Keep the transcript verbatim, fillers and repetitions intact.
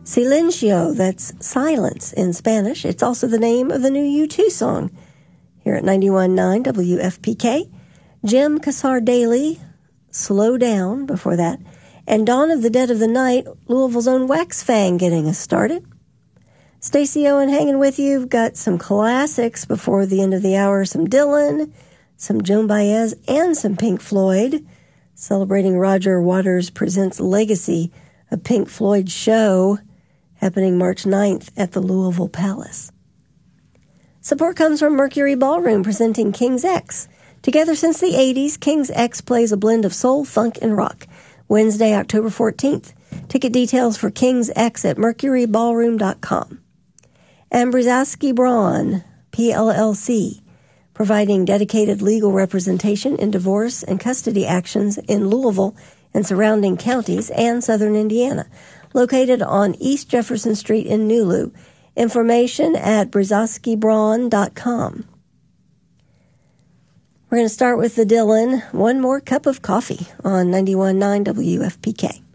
Silencio, that's silence in Spanish. It's also the name of the new U two song here at ninety-one point nine W F P K. Jim Cassar Daly, Slow Down before that. And Dawn of the Dead of the Night, Louisville's own Wax Fang getting us started. Stacey Owen hanging with you. We've got some classics before the end of the hour. Some Dylan, some Joan Baez, and some Pink Floyd. Celebrating Roger Waters Presents Legacy, a Pink Floyd show happening March ninth at the Louisville Palace. Support comes from Mercury Ballroom presenting King's X. Together since the eighties, King's X plays a blend of soul, funk, and rock. Wednesday, October fourteenth. Ticket details for King's X at mercury ballroom dot com. And Brzezowski Braun, P L L C, providing dedicated legal representation in divorce and custody actions in Louisville and surrounding counties and southern Indiana. Located on East Jefferson Street in Nulu. Information at brzezowski braun dot com. We're going to start with the Dylan, One More Cup of Coffee on ninety-one point nine W F P K.